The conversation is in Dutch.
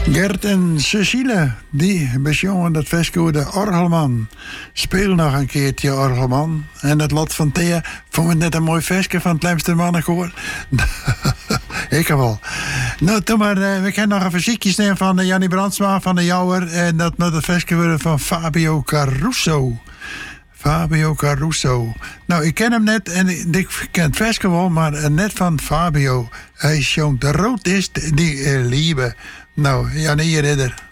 Gert en Cecile, die bezongen dat versje de Orgelman. Speel nog een keertje, Orgelman. En het lot van Thea, vond het net een mooi versje van het Lijmster Mannenkoor. Ik wel. Nou, toen maar, we kennen nog een fysiekje nemen van Jannie Brandsma van de Jouwer. En dat met het versje worden van Fabio Caruso. Fabio Caruso. Nou, ik ken hem net en ik ken het versje wel, maar net van Fabio. Hij zongt de rood is die lieve. Nou, Jannie, ridder.